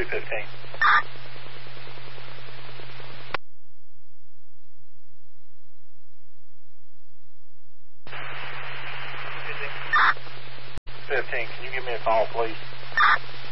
215. Can you give me a call, please?